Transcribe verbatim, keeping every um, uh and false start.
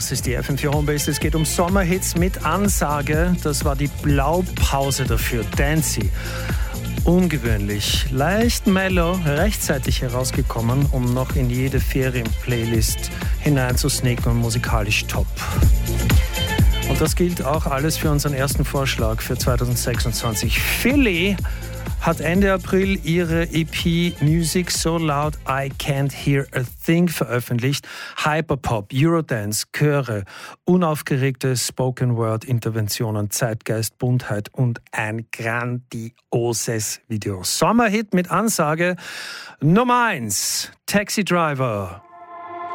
Das ist die F M vier Homebase. Es geht um Sommerhits mit Ansage. Das war die Blaupause dafür. Dancy. Ungewöhnlich, leicht mellow, rechtzeitig herausgekommen, um noch in jede Ferien-Playlist hineinzusneaken und musikalisch top. Und das gilt auch alles für unseren ersten Vorschlag für zwanzig sechsundzwanzig. Philly hat Ende April ihre E P Music So Loud I Can't Hear a Thing veröffentlicht. Hyperpop, Eurodance, Chöre, unaufgeregte Spoken-Word-Interventionen, Zeitgeist, Buntheit und ein grandioses Video. Sommerhit mit Ansage Nummer eins, Taxi Driver.